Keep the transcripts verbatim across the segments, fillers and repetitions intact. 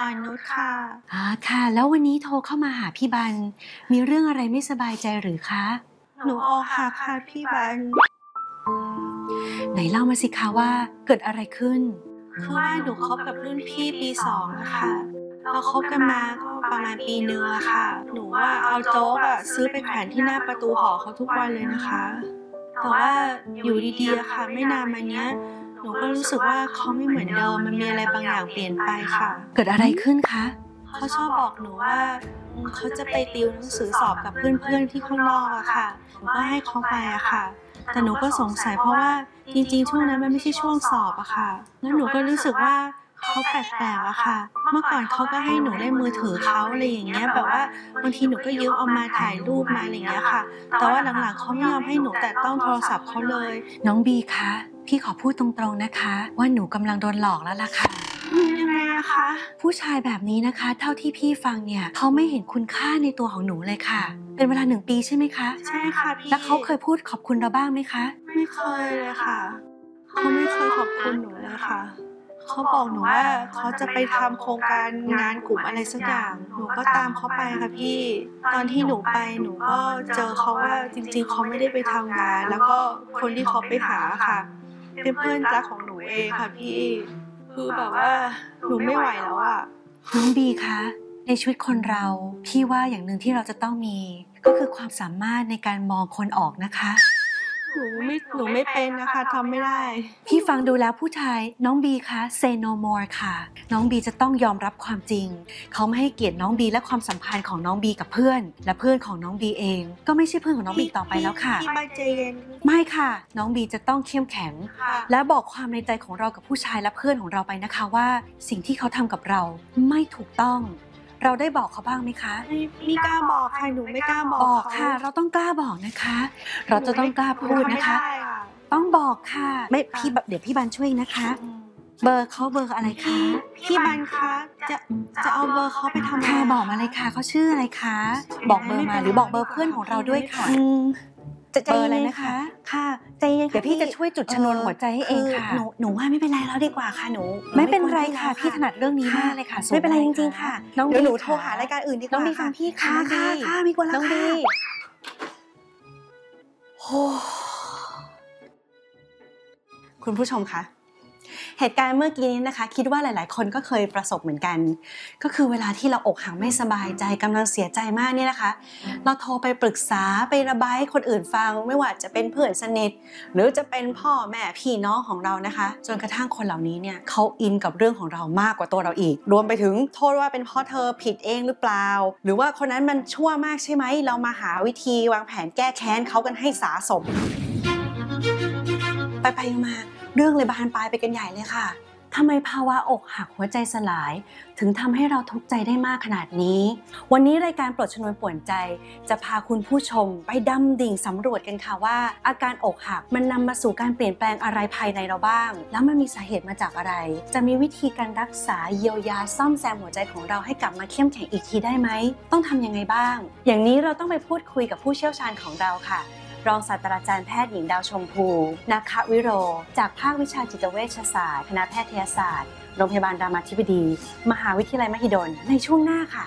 อ่อนนุชค่ะอ่าค่ะแล้ววันนี้โทรเข้ามาหาพี่บันมีเรื่องอะไรไม่สบายใจหรือคะหนูอกหักค่ะพี่บันไหนเล่ามาสิคะว่าเกิดอะไรขึ้นคือว่าหนูคบกับรุ่นพี่ปีสองนะคะเราคบกันมาก็ประมาณปีนึงอะค่ะหนูว่าเอาโจ๊กอะซื้อไปแขวนที่หน้าประตูหอเขาทุกวันเลยนะคะแต่ว่าอยู่ดีๆอะค่ะไม่นานมาเนี้ยหนูก็รู้สึกว่าเขาไม่เหมือนเดิมมันมีอะไรบางอย่างเปลี่ยนไปค่ะเกิดอะไรขึ้นคะเขาชอบบอกหนูว่าเขาจะไปติวหนังสือสอบกับเพื่อนๆที่ข้างนอกอะค่ะหนูก็ให้เขาไปอะค่ะแต่หนูก็สงสัยเพราะว่าจริงๆช่วงนั้นมันไม่ใช่ช่วงสอบอะค่ะแล้วหนูก็รู้สึกว่าเขาแปลกๆอะค่ะเมื่อก่อนเขาก็ให้หนูเล่นมือถือเขาอะไรอย่างเงี้ยแบบว่าบางทีหนูก็ยืมเอามาถ่ายรูปมาอะไรอย่างเงี้ยค่ะแต่ว่าหลังๆเขาไม่ยอมให้หนูแตะต้องโทรศัพท์เขาเลยน้องบีคะพี่ขอพูดตรงๆนะคะว่าหนูกำลังโดนหลอกแล้วล่ะค่ะยังไงอะคะผู้ชายแบบนี้นะคะเท่าที่พี่ฟังเนี่ยเขาไม่เห็นคุณค่าในตัวของหนูเลยค่ะเป็นเวลาหนึ่งปีใช่ไหมคะใช่ค่ะพี่แล้วเขาเคยพูดขอบคุณเราบ้างไหมคะไม่เคยเลยค่ะเขาไม่เคยขอบคุณหนูเลยค่ะเขาบอกหนูว่าเขาจะไปทำโครงการงานกลุ่มอะไรสักอย่างหนูก็ตามเขาไปค่ะพี่ตอนที่หนูไปหนูก็เจอเขาว่าจริงๆเขาไม่ได้ไปทำงานแล้วก็คนที่เขาไปหาค่ะเป็นเพื่อนรักของหนูเองค่ะพี่คือแบบว่าหนูไม่ไหวแล้วอะน้องบีคะในชีวิตคนเราพี่ว่าอย่างหนึ่งที่เราจะต้องมีก็คือความสามารถในการมองคนออกนะคะหนูไม่หนูไม่เป็นนะคะทำไม่ได้พี่ฟังดูแล้วผู้ชายน้องบีคะ say no more ค่ะน้องบีจะต้องยอมรับความจริงเขาไม่ให้เกียรติน้องบีและความสัมพันธ์ของน้องบีกับเพื่อนและเพื่อนของน้องบีเองก็ไม่ใช่เพื่อนของน้องบีต่อไปแล้วค่ะพี่ไม่ใจเย็นไม่ค่ะน้องบีจะต้องเข้มแข็งและบอกความในใจของเรากับผู้ชายและเพื่อนของเราไปนะคะว่าสิ่งที่เขาทำกับเราไม่ถูกต้องเราได้บอกเขาบ้างไหมคะไม่กล้าบอกค่ะหนูไม่กล้าบอกบอกค่ะเราต้องกล้าบอกนะคะเราจะต้องกล้าพูดนะคะต้องบอกค่ะไม่พี่เดี๋ยวพี่บันช่วยนะคะเบอร์เขาเบอร์อะไรคะพี่บันคะจะจะเอาเบอร์เขาไปทำค่ะบอกมาเลยค่ะเขาชื่ออะไรคะบอกเบอร์มาหรือบอกเบอร์เพื่อนของเราด้วยค่ะจะเบอร์อะไรนะคะค่ะใจเย็นเดี๋ยวพี่จะช่วยจุดชนวนหัวใจให้เองค่ะหนูหนูว่าไม่เป็นไรแล้วดีกว่าค่ะหนูไม่เป็นไรค่ะพี่ถนัดเรื่องนี้มากเลยค่ะไม่เป็นไรจริงๆค่ะเดี๋ยวหนูโทรหารายการอื่นดีกว่าน้องบีฟังพี่ค่ะค่ะค่ะมีคนละค่ะโอ้คุณผู้ชมคะเหตุการณ์เมื่อกี้นี้นะคะคิดว่าหลายๆคนก็เคยประสบเหมือนกันก็คือเวลาที่เราอกหักไม่สบายใจกำลังเสียใจมากเนี่ยนะคะเราโทรไปปรึกษาไประบายให้คนอื่นฟังไม่ว่าจะเป็นเพื่อนสนิทหรือจะเป็นพ่อแม่พี่น้องของเรานะคะจนกระทั่งคนเหล่านี้เนี่ยเขาอินกับเรื่องของเรามากกว่าตัวเราอีกรวมไปถึงโทษว่าเป็นเพราะเธอผิดเองหรือเปล่าหรือว่าคนนั้นมันชั่วมากใช่ไหมเรามาหาวิธีวางแผนแก้แค้นเขากันให้สาสมไปไปมาเรื่องเลยบานปลายไปกันใหญ่เลยค่ะทำไมภาวะอกหักหัวใจสลายถึงทำให้เราทุกข์ใจได้มากขนาดนี้วันนี้รายการปลดชนวนป่วนใจจะพาคุณผู้ชมไปดำดิ่งสำรวจกันค่ะว่าอาการอกหักมันนำมาสู่การเปลี่ยนแปลงอะไรภายในเราบ้างแล้วมันมีสาเหตุมาจากอะไรจะมีวิธีการรักษาเยียวยาซ่อมแซมหัวใจของเราให้กลับมาเข้มแข็งอีกทีได้ไหมต้องทำยังไงบ้างอย่างนี้เราต้องไปพูดคุยกับผู้เชี่ยวชาญของเราค่ะรองศาสตราจารย์แพทย์หญิงดาวชมพูนาควิโรจากภาควิชาจิตเวชศาสตร์คณะแพทยศาสตร์โรงพยาบาลรามาธิบดีมหาวิทยาลัยมหิดลในช่วงหน้าค่ะ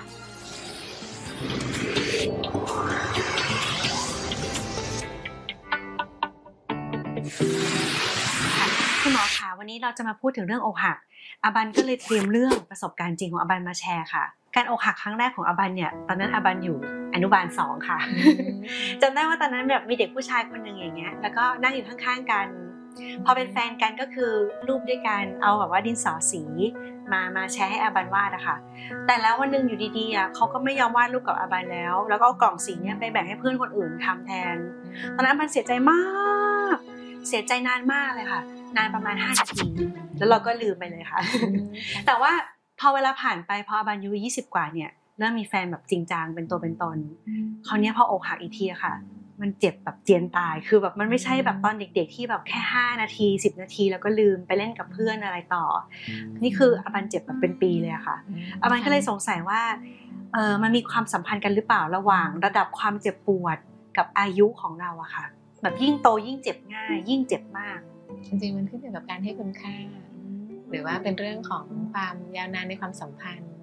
คุณหมอคะวันนี้เราจะมาพูดถึงเรื่องอกหักอาบันก็เลยเตรียมเรื่องประสบการณ์จริงของอาบันมาแชร์ค่ะการอกหักครั้งแรกของอาบันเนี่ยตอนนั้นอาบันอยู่อนุบาลสองค่ะจำได้ว่าตอนนั้นแบบมีเด็กผู้ชายคนหนึ่งอย่างเงี้ยแล้วก็นั่งอยู่ข้างๆกันพอเป็นแฟนกันก็คือรูปด้วยกันเอาแบบว่าดินสอสีมามาแชร์ให้อาบันวาดอะค่ะแต่แล้ววันนึงอยู่ดีๆอะเขาก็ไม่ยอมวาดรูปกับอาบันแล้วแล้วก็เอากล่องสีเนี่ยไปแบ่งให้เพื่อนคนอื่นทำแทนตอนนั้นอาบันเสียใจมากเสียใจนานมากเลยค่ะนานประมาณห้านาทีแล้วเราก็ลืมไปเลยค่ะแต่ว่าพอเวลาผ่านไปพออาบันอายุยี่สิบกว่าเนี่ยเริ่มมีแฟนแบบจริงจังเป็นตัวเป็นตนคราวนี้พออกหักอีกทีค่ะมันเจ็บแบบเจียนตายคือแบบมันไม่ใช่แบบตอนเด็กๆที่แบบแค่ห้านาทีสิบนาทีแล้วก็ลืมไปเล่นกับเพื่อนอะไรต่อนี่คืออาบันเจ็บแบบเป็นปีเลยอะค่ะอาบันก็เลยสงสัยว่าเออมันมีความสัมพันธ์กันหรือเปล่าระหว่างระดับความเจ็บปวดกับอายุของเราอะค่ะแบบยิ่งโตยิ่งเจ็บง่ายยิ่งเจ็บมากจริงๆมันขึ้นอยู่กับการให้คุณค่าหรือว่าเป็นเรื่องของความยาวนานในความสัมพันธ์